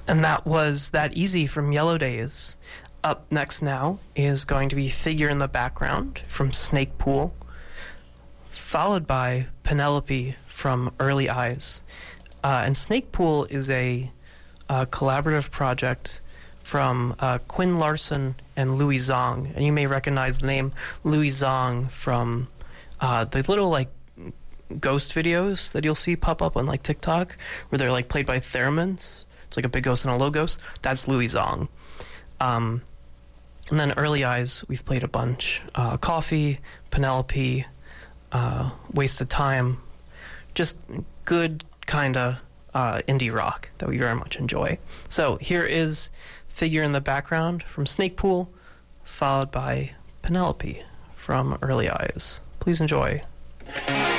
And that was That Easy from Yellow Days. Up next now is going to be Figure in the Background from Snake Pool, followed by Penelope from Early Eyes. And Snake Pool is a collaborative project from Quinn Larson and Louis Zong. And you may recognize the name Louis Zong from the little, like, ghost videos that you'll see pop up on, like, TikTok, where they're, like, played by theremins. It's like a big ghost and a low ghost. That's Louis Zong. And then Early Eyes, we've played a bunch. Coffee, Penelope, Wasted Time. Just good kind of indie rock that we very much enjoy. So here is Figure in the Background from Snake Pool, followed by Penelope from Early Eyes. Please enjoy.